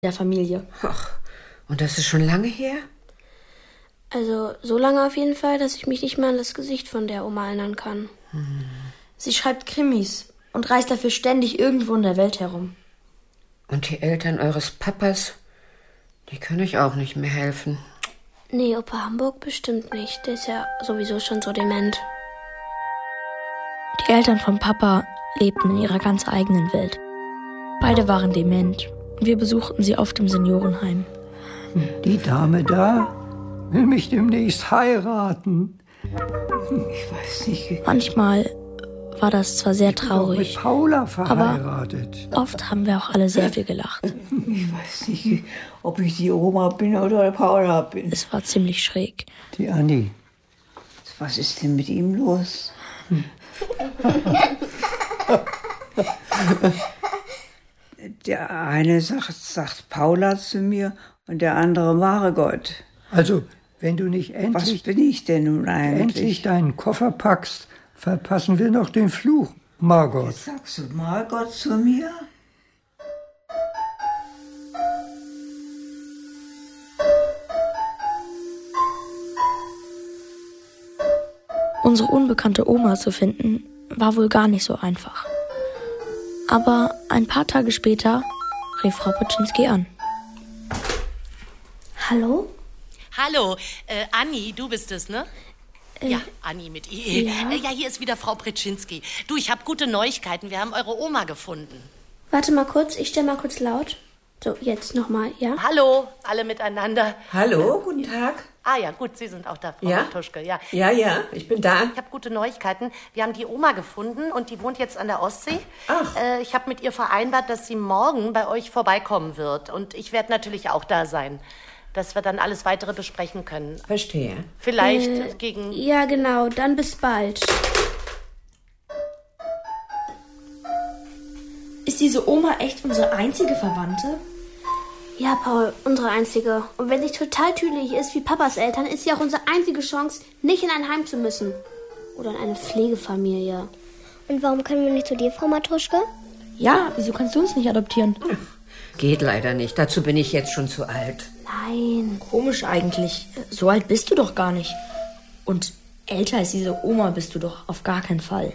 der Familie. Ach, und das ist schon lange her? Also so lange auf jeden Fall, dass ich mich nicht mehr an das Gesicht von der Oma erinnern kann. Sie schreibt Krimis und reist dafür ständig irgendwo in der Welt herum. Und die Eltern eures Papas, die können euch auch nicht mehr helfen. Nee, Opa Hamburg bestimmt nicht. Der ist ja sowieso schon so dement. Die Eltern von Papa lebten in ihrer ganz eigenen Welt. Beide waren dement und wir besuchten sie oft im Seniorenheim. Die Dame da will mich demnächst heiraten. Ich weiß nicht. Manchmal war das zwar sehr traurig, Ich bin auch mit Paula verheiratet. aber oft haben wir auch alle sehr viel gelacht. Ich weiß nicht, ob ich die Oma bin oder Paula bin. Es war ziemlich schräg. Die Anni. Was ist denn mit ihm los? Der eine sagt Paula zu mir und der andere Margot. Also, wenn du nicht Was endlich bin ich denn nun eigentlich? deinen Koffer packst, verpassen wir noch den Fluch, Margot. Jetzt sagst du Margot zu mir? Unsere unbekannte Oma zu finden, war wohl gar nicht so einfach. Aber ein paar Tage später rief Frau Pritschinski an. Hallo? Hallo, Anni, du bist es, ne? Ja, Anni mit IE. Ja, hier ist wieder Frau Pritschinski. Du, ich habe gute Neuigkeiten. Wir haben eure Oma gefunden. Warte mal kurz, ich stelle mal kurz laut. So, jetzt nochmal, ja? Hallo, alle miteinander. Hallo, guten Tag. Ah ja, gut, Sie sind auch da, Frau Ja? Matuschke. Ja. Ja, ich bin da. Ich habe gute Neuigkeiten. Wir haben die Oma gefunden und die wohnt jetzt an der Ostsee. Ach. Ich habe mit ihr vereinbart, dass sie morgen bei euch vorbeikommen wird. Und ich werde natürlich auch da sein, dass wir dann alles Weitere besprechen können. Verstehe. Vielleicht gegen... Ja, genau, dann bis bald. Ist diese Oma echt unsere einzige Verwandte? Ja, Paul, unsere einzige. Und wenn sie total tüdelig ist wie Papas Eltern, ist sie auch unsere einzige Chance, nicht in ein Heim zu müssen. Oder in eine Pflegefamilie. Und warum können wir nicht zu dir, Frau Matuschke? Ja, wieso kannst du uns nicht adoptieren? Geht leider nicht. Dazu bin ich jetzt schon zu alt. Nein. Komisch eigentlich. So alt bist du doch gar nicht. Und älter als diese Oma bist du doch auf gar keinen Fall.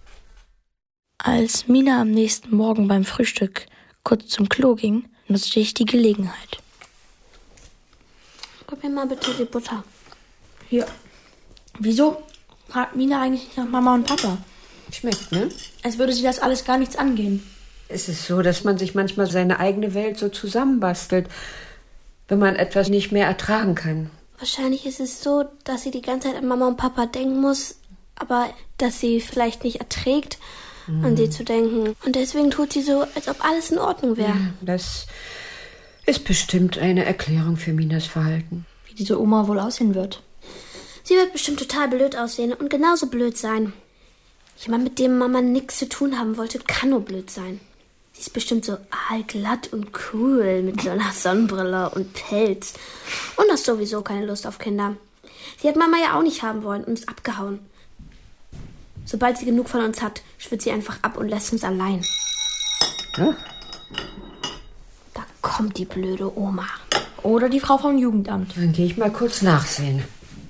Als Mina am nächsten Morgen beim Frühstück kurz zum Klo ging, nutzte ich die Gelegenheit. Gib mir mal bitte die Butter. Hier. Wieso fragt Mina eigentlich nicht nach Mama und Papa? Schmeckt, ne? Als würde sie das alles gar nichts angehen. Es ist so, dass man sich manchmal seine eigene Welt so zusammenbastelt, wenn man etwas nicht mehr ertragen kann. Wahrscheinlich ist es so, dass sie die ganze Zeit an Mama und Papa denken muss, aber dass sie vielleicht nicht erträgt, an sie zu denken. Und deswegen tut sie so, als ob alles in Ordnung wäre. Das ist bestimmt eine Erklärung für Minas Verhalten. Wie diese Oma wohl aussehen wird. Sie wird bestimmt total blöd aussehen und genauso blöd sein. Jemand, mit dem Mama nichts zu tun haben wollte, kann nur blöd sein. Sie ist bestimmt so aalglatt und cool mit so einer Sonnenbrille und Pelz. Und hat sowieso keine Lust auf Kinder. Sie hat Mama ja auch nicht haben wollen und ist abgehauen. Sobald sie genug von uns hat, schwirrt sie einfach ab und lässt uns allein. Ja? Da kommt die blöde Oma. Oder die Frau vom Jugendamt. Dann gehe ich mal kurz nachsehen.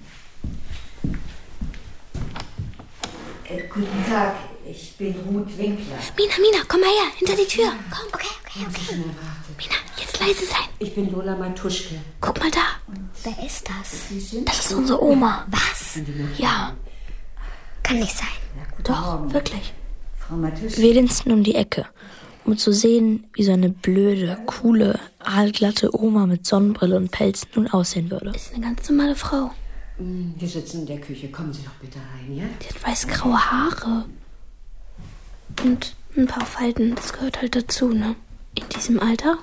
Guten Tag, ich bin Ruth Winkler. Mina, komm mal her, hinter die Tür. Komm, okay. Mina, jetzt leise sein. Ich bin Lola Matuschke. Guck mal da. Wer ist das? Das ist unsere Oma. Was? Ja, Kann nicht sein. doch, wirklich. Frau Matuschke. Wir linsten um die Ecke, um zu sehen, wie so eine blöde, coole, aalglatte Oma mit Sonnenbrille und Pelz nun aussehen würde. Ist eine ganz normale Frau. Wir sitzen in der Küche. Kommen Sie doch bitte rein, ja? Die hat weißgraue Haare. Und ein paar Falten, das gehört halt dazu, ne? In diesem Alter.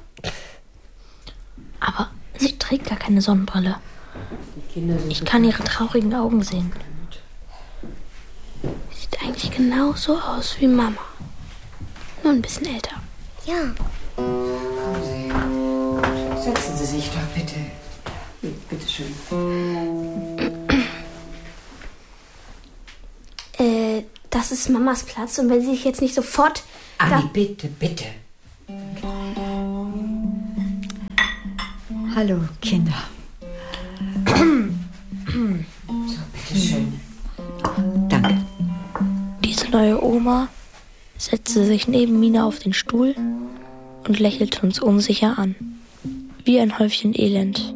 Aber sie trägt gar keine Sonnenbrille. Die Kinder sind Ich kann ihre traurigen Augen sehen. Sieht eigentlich genauso aus wie Mama. Nur ein bisschen älter. Ja. Kommen Sie. Setzen Sie sich doch bitte. Bitte schön. Das ist Mamas Platz und wenn sie sich jetzt nicht sofort... Anni, bitte. Hallo, Kinder. So, bitteschön. Danke. Diese neue Oma setzte sich neben Mina auf den Stuhl und lächelte uns unsicher an, wie ein Häufchen Elend.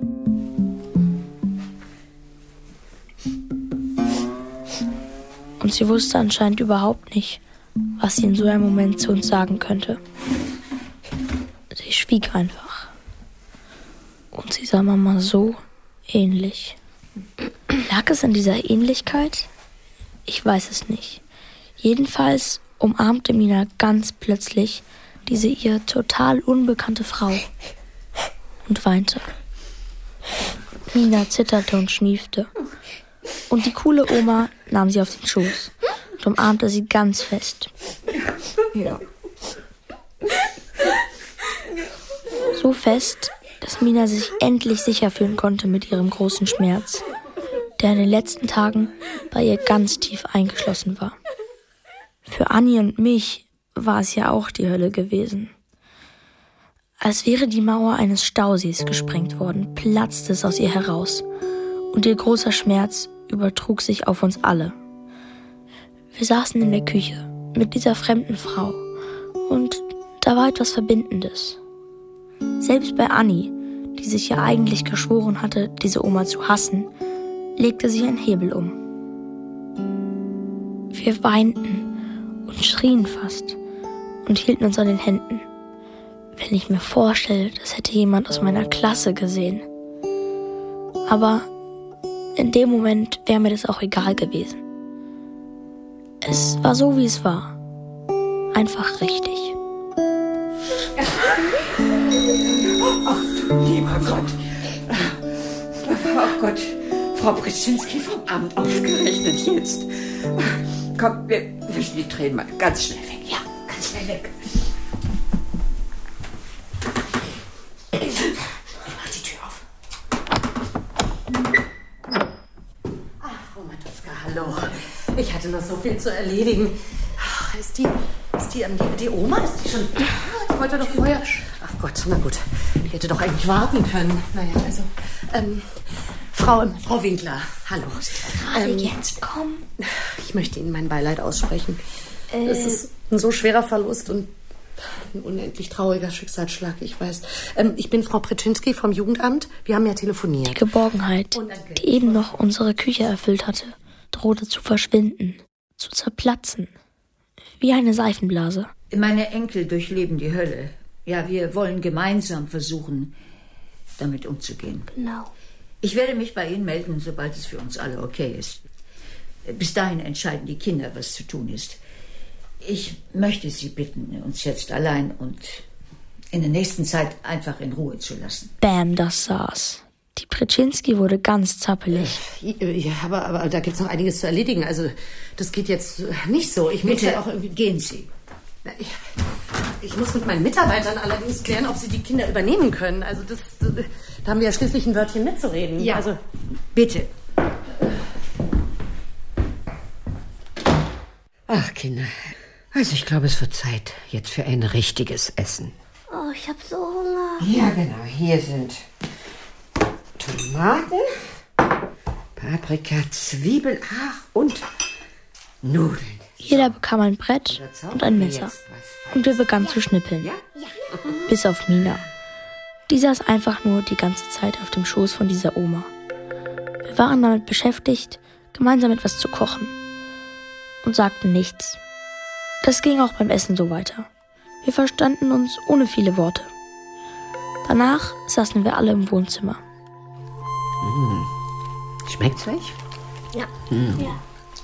Und sie wusste anscheinend überhaupt nicht, was sie in so einem Moment zu uns sagen könnte. Sie schwieg einfach. Und sie sah Mama so ähnlich. Lag es an dieser Ähnlichkeit? Ich weiß es nicht. Jedenfalls umarmte Mina ganz plötzlich diese ihr total unbekannte Frau und weinte. Mina zitterte und schniefte. Und die coole Oma nahm sie auf den Schoß und umarmte sie ganz fest. Ja. So fest, dass Mina sich endlich sicher fühlen konnte mit ihrem großen Schmerz, der in den letzten Tagen bei ihr ganz tief eingeschlossen war. Für Anni und mich war es ja auch die Hölle gewesen. Als wäre die Mauer eines Stausees gesprengt worden, platzte es aus ihr heraus und ihr großer Schmerz übertrug sich auf uns alle. Wir saßen in der Küche mit dieser fremden Frau und da war etwas Verbindendes. Selbst bei Anni, die sich ja eigentlich geschworen hatte, diese Oma zu hassen, legte sich ein Hebel um. Wir weinten und schrien fast und hielten uns an den Händen. Wenn ich mir vorstelle, das hätte jemand aus meiner Klasse gesehen. Aber in dem Moment wäre mir das auch egal gewesen. Es war so, wie es war. Einfach richtig. Ach du lieber Gott. Oh Gott, Frau Brzezinski vom Amt ausgerechnet jetzt. Komm, wir wischen die Tränen mal ganz schnell weg. Ja, ganz schnell weg. Mach die Tür auf. Ach, Frau Matuszka, hallo. Ich hatte noch so viel zu erledigen. Ach, ist die Oma? Ist die schon da? Ich wollte doch vorher... Ach Gott, na gut. Ich hätte doch eigentlich warten können. Naja, also... Frau Winkler, hallo. Gerade jetzt kommen. Ich möchte Ihnen mein Beileid aussprechen. Es ist ein so schwerer Verlust und ein unendlich trauriger Schicksalsschlag, ich weiß. Ich bin Frau Brzezinski vom Jugendamt. Wir haben ja telefoniert. Die Geborgenheit, die eben noch unsere Küche erfüllt hatte, drohte zu verschwinden, zu zerplatzen. Wie eine Seifenblase. Meine Enkel durchleben die Hölle. Ja, wir wollen gemeinsam versuchen, damit umzugehen. Genau. Ich werde mich bei Ihnen melden, sobald es für uns alle okay ist. Bis dahin entscheiden die Kinder, was zu tun ist. Ich möchte Sie bitten, uns jetzt allein und in der nächsten Zeit einfach in Ruhe zu lassen. Bam, das saß. Die Brzezinski wurde ganz zappelig. Ja, aber da gibt's noch einiges zu erledigen. Also, das geht jetzt nicht so. Ich muss Bitte, ja auch irgendwie... gehen Sie. Ich muss mit meinen Mitarbeitern allerdings klären, ob sie die Kinder übernehmen können. Also da haben wir ja schließlich ein Wörtchen mitzureden. Ja, also bitte. Ach, Kinder. Also ich glaube, es wird Zeit jetzt für ein richtiges Essen. Oh, ich habe so Hunger. Ja, genau. Hier sind Tomaten, Paprika, Zwiebeln, und Nudeln. Jeder bekam ein Brett und ein Messer. Und wir begannen zu schnippeln. Bis auf Mina. Die saß einfach nur die ganze Zeit auf dem Schoß von dieser Oma. Wir waren damit beschäftigt, gemeinsam etwas zu kochen. Und sagten nichts. Das ging auch beim Essen so weiter. Wir verstanden uns ohne viele Worte. Danach saßen wir alle im Wohnzimmer. Schmeckt's euch? Ja. Ja.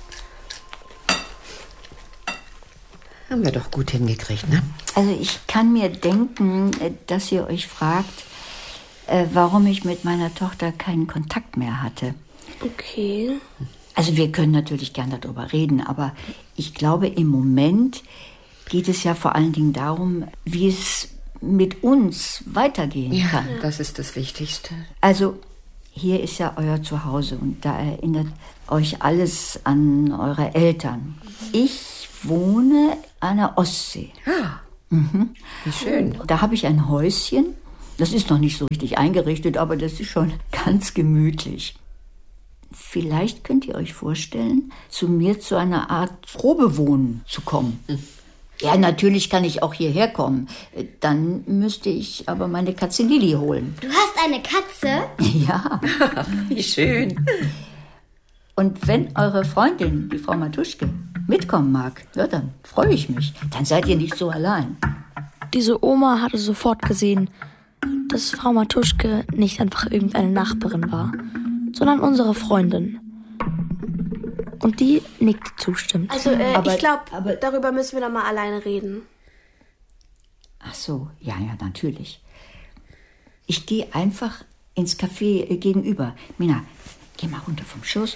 Haben wir doch gut hingekriegt, ne? Also ich kann mir denken, dass ihr euch fragt, warum ich mit meiner Tochter keinen Kontakt mehr hatte. Okay. Also wir können natürlich gern darüber reden, aber ich glaube, im Moment geht es ja vor allen Dingen darum, wie es mit uns weitergehen kann. Ja, das ist das Wichtigste. Also hier ist ja euer Zuhause und da erinnert euch alles an eure Eltern. Ich wohne an der Ostsee. Wie schön. Da habe ich ein Häuschen Das ist noch nicht so richtig eingerichtet, aber das ist schon ganz gemütlich. Vielleicht könnt ihr euch vorstellen, zu mir zu einer Art Probewohnen zu kommen. Ja, natürlich kann ich auch hierher kommen. Dann müsste ich aber meine Katze Lili holen. Du hast eine Katze? Ja. Wie schön. Und wenn eure Freundin, die Frau Matuschke, mitkommen mag, ja, dann freue ich mich. Dann seid ihr nicht so allein. Diese Oma hatte sofort gesehen, dass Frau Matuschke nicht einfach irgendeine Nachbarin war, sondern unsere Freundin. Und die nickte zustimmend. Also, Aber- ich glaube, aber- darüber müssen wir noch mal alleine reden. Ach so, ja, natürlich. Ich gehe einfach ins Café gegenüber. Mina, geh mal runter vom Schoß.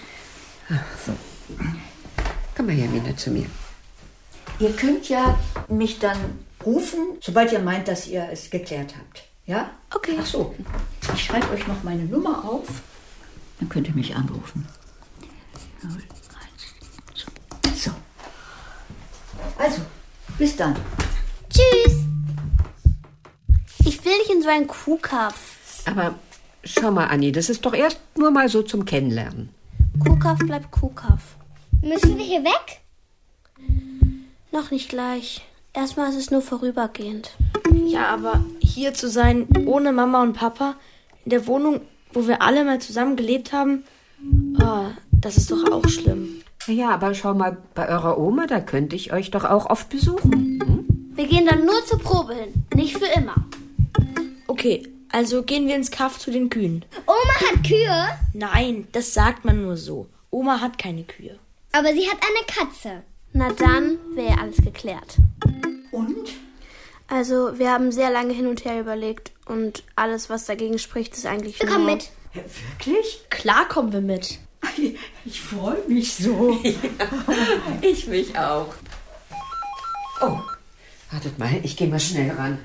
Komm mal her, Mina, zu mir. Ihr könnt ja mich dann rufen, sobald ihr meint, dass ihr es geklärt habt. Ja? Okay. Ach so, ich schreibe euch noch meine Nummer auf. Dann könnt ihr mich anrufen. 0, 1, so. Also, bis dann. Tschüss. Ich will nicht in so einen Kuhkaff. Aber schau mal, Anni, das ist doch erst nur mal so zum Kennenlernen. Kuhkaff bleibt Kuhkaff. Müssen wir hier weg? Noch nicht gleich. Erstmal ist es nur vorübergehend. Ja, aber hier zu sein, ohne Mama und Papa, in der Wohnung, wo wir alle mal zusammen gelebt haben, das ist doch auch schlimm. Ja, aber schau mal, bei eurer Oma, da könnte ich euch doch auch oft besuchen. Wir gehen dann nur zur Probe hin, nicht für immer. Okay, also gehen wir ins Kaff zu den Kühen. Oma hat Kühe, Nein, das sagt man nur so. Oma hat keine Kühe. aber sie hat eine Katze. Na dann wäre alles geklärt. Und? Also, wir haben sehr lange hin und her überlegt und alles, was dagegen spricht, ist eigentlich Wir nur... kommen mit. Wirklich? Klar kommen wir mit. Ich freue mich so. Ich mich auch. Oh, wartet mal, ich gehe mal schnell ran.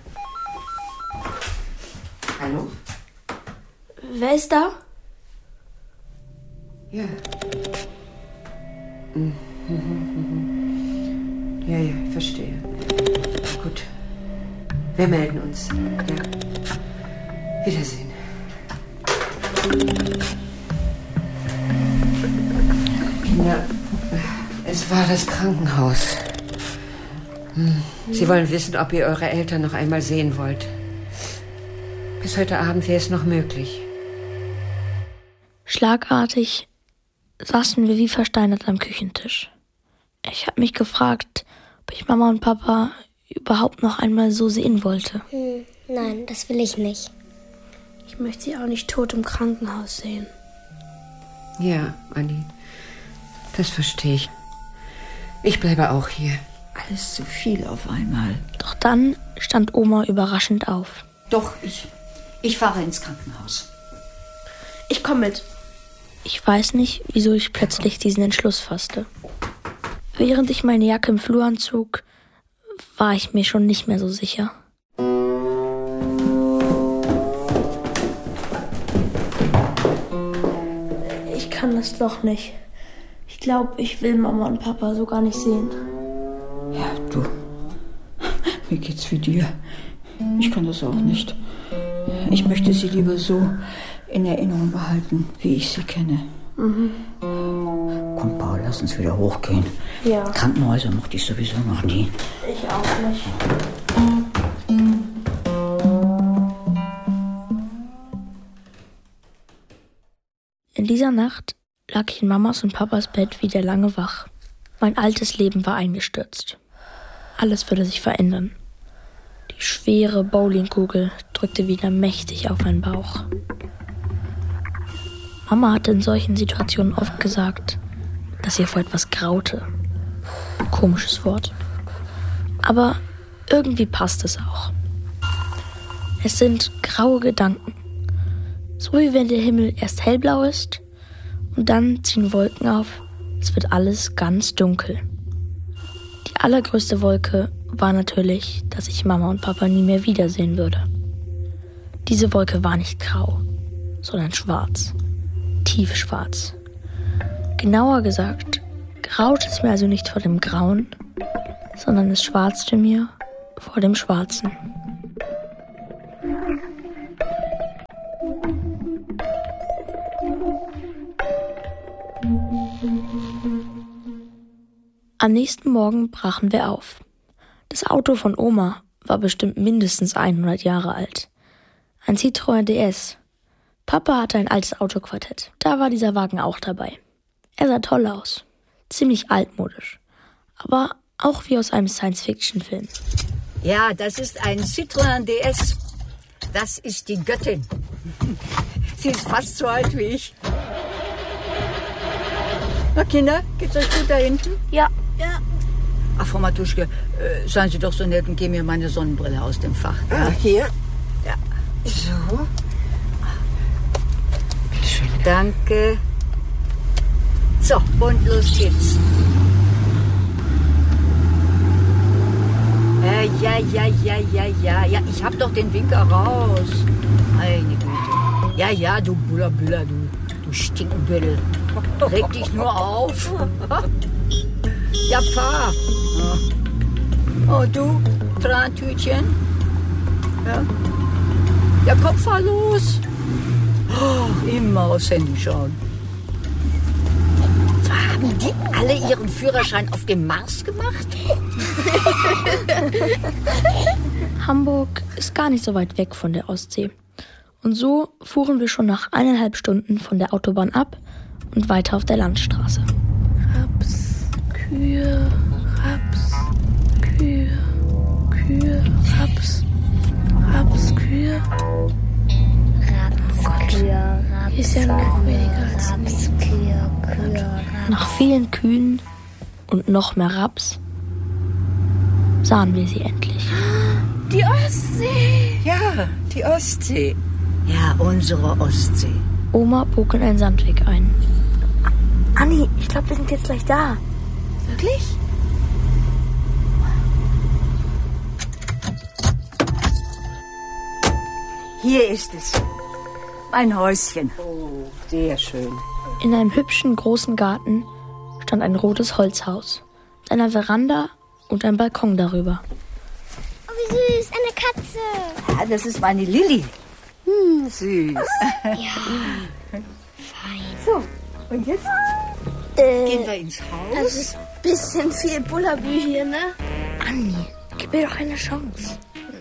Hallo? Wer ist da? Ja. Ja, ich verstehe. Gut. Wir melden uns. Ja. Wiedersehen. Kinder, es war das Krankenhaus. Sie wollen wissen, ob ihr eure Eltern noch einmal sehen wollt. Bis heute Abend wäre es noch möglich. Schlagartig saßen wir wie versteinert am Küchentisch. Ich habe mich gefragt, ob ich Mama und Papa überhaupt noch einmal so sehen wollte. Nein, das will ich nicht. Ich möchte sie auch nicht tot im Krankenhaus sehen. Ja, Anni, das verstehe ich. Ich bleibe auch hier. Alles zu viel auf einmal. Doch dann stand Oma überraschend auf. Doch, ich fahre ins Krankenhaus. Ich komme mit. Ich weiß nicht, wieso ich plötzlich diesen Entschluss fasste. Während ich meine Jacke im Flur anzog, war ich mir schon nicht mehr so sicher. Ich kann das doch nicht. Ich glaube, ich will Mama und Papa so gar nicht sehen. Ja, du. Mir geht's wie dir. Ich kann das auch nicht. Ich möchte sie lieber so in Erinnerung behalten, wie ich sie kenne. Komm, Paul, lass uns wieder hochgehen. Ja. Krankenhäuser mochte ich sowieso noch nie. Ich auch nicht. In dieser Nacht lag ich in Mamas und Papas Bett wieder lange wach. Mein altes Leben war eingestürzt. Alles würde sich verändern. Die schwere Bowlingkugel drückte wieder mächtig auf meinen Bauch. Mama hatte in solchen Situationen oft gesagt, dass ihr vor etwas graute. Komisches Wort. Aber irgendwie passt es auch. Es sind graue Gedanken. So wie wenn der Himmel erst hellblau ist und dann ziehen Wolken auf. Es wird alles ganz dunkel. Die allergrößte Wolke war natürlich, dass ich Mama und Papa nie mehr wiedersehen würde. Diese Wolke war nicht grau, sondern schwarz. Tiefschwarz. Genauer gesagt, graute es mir also nicht vor dem Grauen, sondern es schwarzte mir vor dem Schwarzen. Am nächsten Morgen brachen wir auf. Das Auto von Oma war bestimmt mindestens 100 Jahre alt. Ein Citroën DS. Papa hatte ein altes Autoquartett. Da war dieser Wagen auch dabei. Er sah toll aus. Ziemlich altmodisch. Aber auch wie aus einem Science-Fiction-Film. Ja, das ist ein Citroën DS. Das ist die Göttin. Sie ist fast so alt wie ich. Na Kinder, geht's euch gut da hinten? Ja. Ach, Frau Matuschke, seien Sie doch so nett und geben mir meine Sonnenbrille aus dem Fach. Ah, hier? Ja. So. Bitte schön. Danke. So, und los geht's. Ja, ich hab doch den Winker raus. Meine Güte. Ja, du Bullabüller, du Stinkenbüttel. Reg dich nur auf. Ja, fahr. Oh, du, Trantütchen. Ja, komm, fahr los. Oh, immer aufs Handy schauen. Haben die alle ihren Führerschein auf dem Mars gemacht? Hamburg ist gar nicht so weit weg von der Ostsee. Und so fuhren wir schon nach 1,5 Stunden von der Autobahn ab und weiter auf der Landstraße. Raps, Kühe, Raps, Kühe, Kühe, Raps, Raps, Kühe. Kühe, Raps, Ist ja noch weniger als Raps, Kühe, Raps. Nach vielen Kühen und noch mehr Raps sahen wir sie endlich. Die Ostsee! Ja, die Ostsee. Ja, unsere Ostsee. Oma bog in einen Sandweg ein. Anni, ich glaube, wir sind jetzt gleich da. Wirklich? Hier ist es. Mein Häuschen. Oh, sehr schön. In einem hübschen großen Garten stand ein rotes Holzhaus mit einer Veranda und ein Balkon darüber. Oh, wie süß, eine Katze. Ja, das ist meine Lilli. Süß. Fein. Und jetzt gehen wir ins Haus. Das ist ein bisschen viel Bullabü hier, ne? Anni, gib mir doch eine Chance.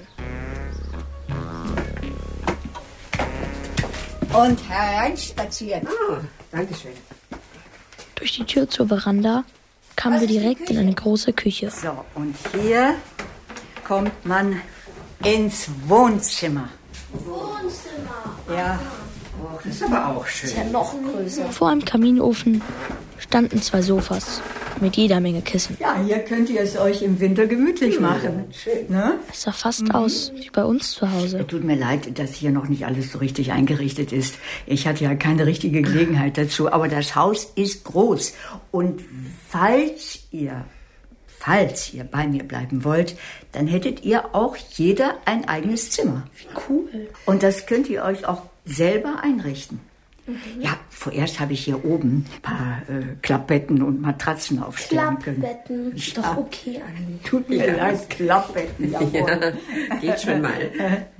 Und hereinspazieren. Ah, danke schön. Durch die Tür zur Veranda kamen wir direkt in eine große Küche. So, und hier kommt man ins Wohnzimmer. Ja. Oh, das ist aber auch schön. Noch größer. Vor einem Kaminofen standen 2 Sofas mit jeder Menge Kissen. Ja, hier könnt ihr es euch im Winter gemütlich machen. Schön. Ne? Es sah fast aus wie bei uns zu Hause. Tut mir leid, dass hier noch nicht alles so richtig eingerichtet ist. Ich hatte ja keine richtige Gelegenheit dazu. Aber das Haus ist groß. Und falls ihr bei mir bleiben wollt, dann hättet ihr auch jeder ein eigenes Zimmer. Wie cool. Und das könnt ihr euch auch selber einrichten. Ja, vorerst habe ich hier oben ein paar Klappbetten und Matratzen aufstellen können. Klappbetten. Ist doch okay, Anni. Tut mir leid, Klappbetten. Ja, geht schon mal.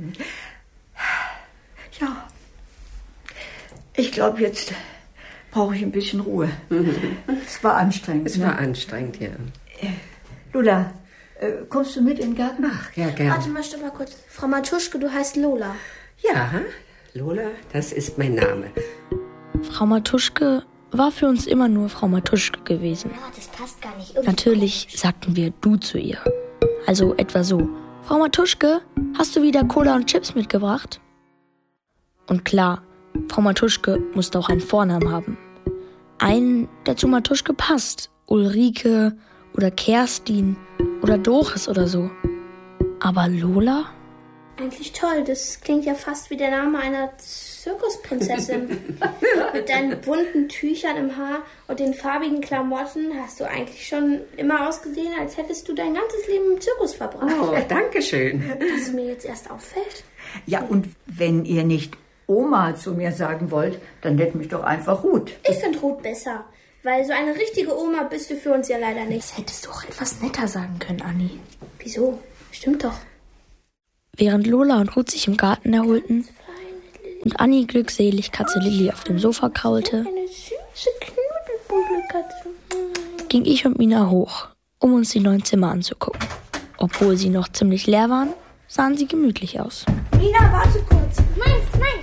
Ja, ich glaube, jetzt brauche ich ein bisschen Ruhe. Es war anstrengend. Es war anstrengend, ja. Lula, kommst du mit in den Garten? Ach, ja, gerne. Warte mal, stopp mal kurz. Frau Matuschke, du heißt Lola. Ja, Lola, das ist mein Name. Frau Matuschke war für uns immer nur Frau Matuschke gewesen. Ja, das passt gar nicht. Natürlich sagten wir du zu ihr. Also etwa so: Frau Matuschke, hast du wieder Cola und Chips mitgebracht? Und klar, Frau Matuschke musste auch einen Vornamen haben. Einen, der zu Matuschke passt. Ulrike oder Kerstin oder Doris oder so. Aber Lola? Eigentlich toll. Das klingt ja fast wie der Name einer Zirkusprinzessin. Mit deinen bunten Tüchern im Haar und den farbigen Klamotten hast du eigentlich schon immer ausgesehen, als hättest du dein ganzes Leben im Zirkus verbracht. Oh, danke schön. Dass es mir jetzt erst auffällt. Ja, und wenn ihr nicht Oma zu mir sagen wollt, dann nennt mich doch einfach Ruth. Ich finde Ruth besser. Weil so eine richtige Oma bist du für uns ja leider nicht. Das hättest du auch etwas netter sagen können, Anni. Wieso? Stimmt doch. Während Lola und Ruth sich im Garten erholten und Anni glückselig Katze Lilli auf dem Sofa kraulte, Eine süße, knuddelbunde Katze. ging ich und Mina hoch, um uns die neuen Zimmer anzugucken. Obwohl sie noch ziemlich leer waren, sahen sie gemütlich aus. Mina, warte kurz. Meins.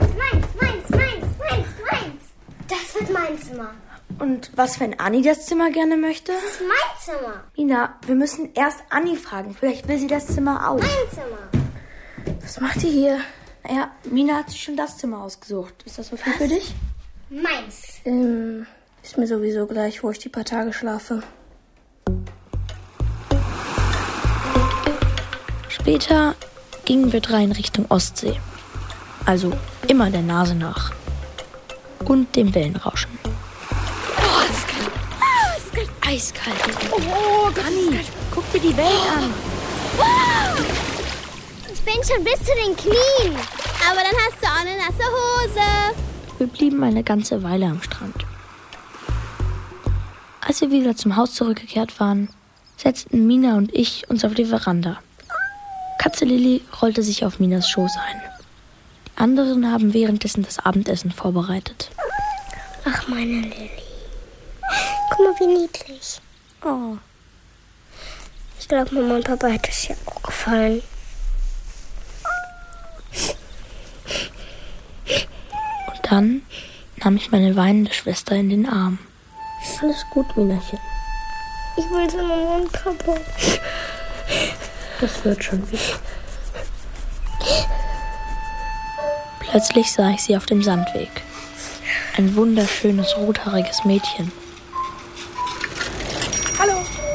Das wird mein Zimmer. Und was, wenn Anni das Zimmer gerne möchte? Das ist mein Zimmer. Mina, wir müssen erst Anni fragen. Vielleicht will sie das Zimmer auch. Mein Zimmer. Was macht ihr hier? Naja, Mina hat sich schon das Zimmer ausgesucht. Ist das okay für dich? Meins. Ist mir sowieso gleich, wo ich die paar Tage schlafe. Später gingen wir 3 in Richtung Ostsee. Also immer der Nase nach. Und dem Wellenrauschen. Oh, das ist kalt. Das ist kalt. Eiskalt. Oh, Anni, guck dir die Wellen an. Ich bin schon bis zu den Knien. Aber dann hast du auch eine nasse Hose. Wir blieben eine ganze Weile am Strand. Als wir wieder zum Haus zurückgekehrt waren, setzten Mina und ich uns auf die Veranda. Katze Lilli rollte sich auf Minas Schoß ein. Die anderen haben währenddessen das Abendessen vorbereitet. Ach, meine Lilli. Guck mal, wie niedlich. Oh. Ich glaube, Mama und Papa hat es ja auch gefallen. Und dann nahm ich meine weinende Schwester in den Arm. Alles gut, Minachen. Ich will zu Mama und Papa. Das wird schon wieder. Plötzlich sah ich sie auf dem Sandweg. Ein wunderschönes, rothaariges Mädchen. Hallo.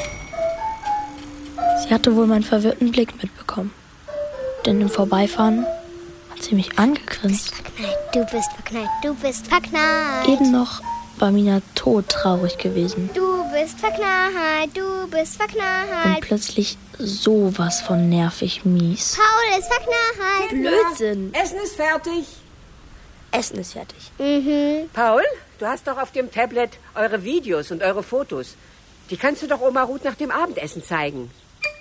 Sie hatte wohl meinen verwirrten Blick mitbekommen. Denn im Vorbeifahren hat sie mich angegrinst. Du bist verknallt, du bist verknallt. Eben noch war Mina todtraurig gewesen. Du bist verknallt, du bist verknallt. Und plötzlich sowas von nervig mies. Paul ist verknallt. Blödsinn. Essen ist fertig. Essen ist fertig. Paul, du hast doch auf dem Tablet eure Videos und eure Fotos. Die kannst du doch Oma Ruth nach dem Abendessen zeigen.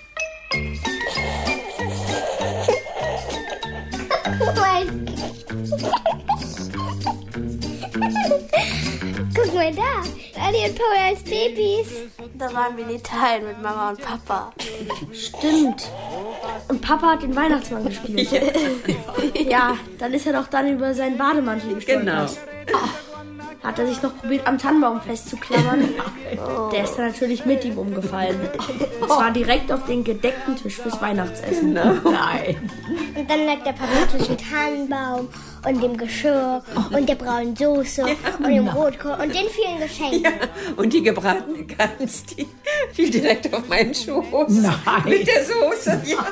Guck mal da. Ali und Paul als Babys. Da waren wir in Italien mit Mama und Papa. Stimmt. Und Papa hat den Weihnachtsmann gespielt. Ja, dann ist er doch dann über seinen Bademantel gestolpert. Genau. Hat er sich noch probiert, am Tannenbaum festzuklammern. Der ist dann natürlich mit ihm umgefallen. Und zwar direkt auf den gedeckten Tisch fürs Weihnachtsessen. Nein. Und dann lag der Papa zwischen Tannenbaum und dem Geschirr und der braunen Soße und dem Rotkohl und den vielen Geschenken. Ja, und die gebratene Gans, die fiel direkt auf meinen Schoß. Nein. Mit der Soße. Ja.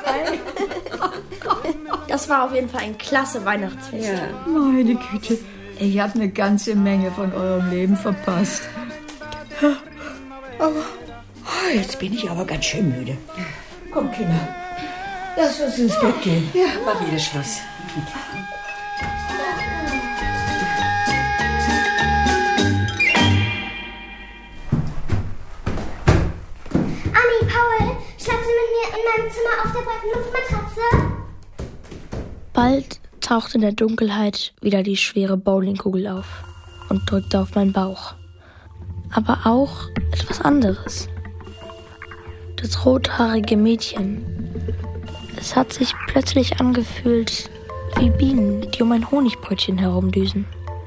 Das war auf jeden Fall ein klasse Weihnachtsfest. Ja. Meine Güte, ich habe eine ganze Menge von eurem Leben verpasst. Jetzt bin ich aber ganz schön müde. Komm, Kinder, lass uns ins Bett gehen. Ja, mach wieder Schluss. Anni, Paul, schlafen Sie mit mir in meinem Zimmer auf der breiten Luftmatratze? Bald tauchte in der Dunkelheit wieder die schwere Bowlingkugel auf und drückte auf meinen Bauch. Aber auch etwas anderes. Das rothaarige Mädchen. Es hat sich plötzlich angefühlt wie Bienen, die um ein Honigbrötchen herumdüsen.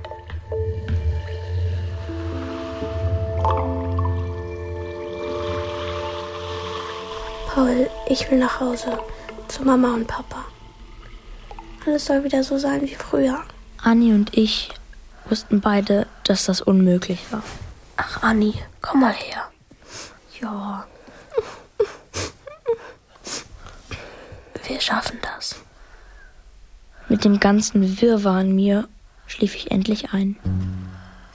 Paul, ich will nach Hause. Zu Mama und Papa. Alles soll wieder so sein wie früher. Anni und ich wussten beide, dass das unmöglich war. Ach, Anni, komm mal her. Ja, Wir schaffen das. mit dem ganzen Wirrwarr in mir schlief ich endlich ein.